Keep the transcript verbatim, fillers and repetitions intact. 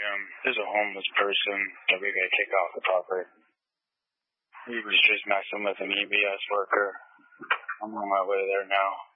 Um, there's a homeless person that we gotta kick off the property. He was just messing with an E B S worker. I'm on my way there now.